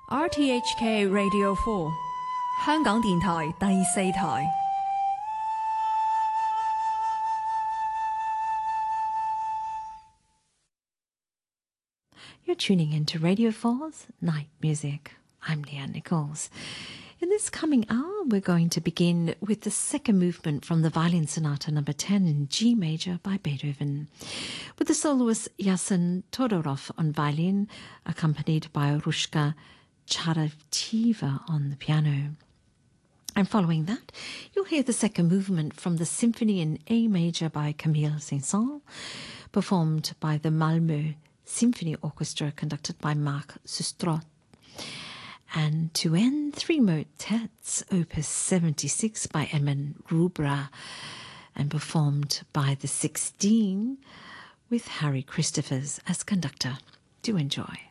RTHK Radio 4香港電台第4台 You're tuning into Radio 4's Night Music. I'm Leanne Nichols. In this coming hour, we're going to begin with the second movement from the Violin Sonata No. 10 in G major by Beethoven, with the soloist Yasen Todorov on violin, accompanied by Rushka Charavcheva on the piano. And following that, you'll hear the second movement from the Symphony in A major by Camille Saint-Saëns, performed by the Malmö Symphony Orchestra, conducted by Marc Sustrot. And to end, three motets, Opus 76 by Edmund Rubra, and performed by the 16 with Harry Christophers as conductor. Do enjoy.